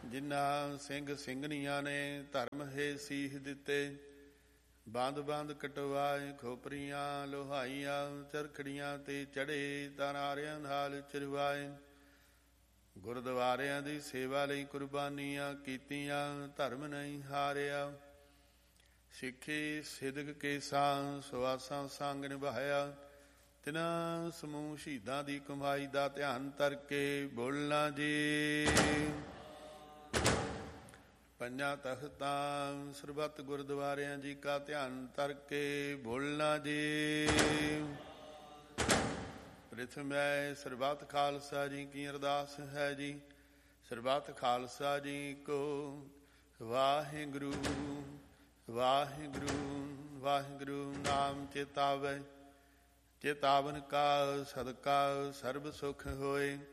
ਜਿਨ੍ਹਾਂ ਸਿੰਘ ਸਿੰਘਣੀਆਂ ਨੇ ਧਰਮ ਹੈ ਸੀਹ ਦਿੱਤੇ। ਬੰਦ ਬੰਦ ਕਟਵਾਏ ਖੋਪਰੀਆਂ ਲੋਹਾਈਆਂ ਚਰਖੜੀਆਂ ਤੇ ਚੜੇ ਤਾਰਾਰਿਆਂ ਨਾਲ ਚਰਵਾਏ। ਗੁਰਦੁਆਰਿਆਂ ਦੀ ਸੇਵਾ ਲਈ ਕੁਰਬਾਨੀਆਂ ਕੀਤੀਆਂ ਧਰਮ ਨਹੀਂ ਹਾਰਿਆ। ਸਿੱਖੀ ਸਿਦਕ ਕੇ ਸਾਂ ਸੁਆਸਾਂ ਸੰਗ ਨਿਭਾਇਆ। ਤਿਨਾਂ ਸਮੂਹ ਸ਼ਹੀਦਾਂ ਦੀ ਕਮਾਈ ਦਾ ਧਿਆਨ ਧਰ ਕੇ ਬੋਲਣਾ ਜੀ। ਪੰਜਾਂ ਤਖਤਾਂ ਸਰਬੱਤ ਗੁਰਦੁਆਰਿਆਂ ਜੀ ਕਾ ਧਿਆਨ ਧਰ ਕੇ ਬੋਲਣਾ ਜੀ। ਪ੍ਰਿਥਮੈ ਸਰਬੱਤ ਖਾਲਸਾ ਜੀ ਕੀ ਅਰਦਾਸ ਹੈ ਜੀ। ਸਰਬੱਤ ਖਾਲਸਾ ਜੀ ਕੋ ਵਾਹਿਗੁਰੂ ਵਾਹਿਗੁਰੂ ਵਾਹਿਗੁਰੂ ਨਾਮ ਚੇਤਾਵੈ। ਚੇਤਾਵਨ ਕਾ ਸਦਕਾ ਸਰਬ ਸੁਖ ਹੋਏ।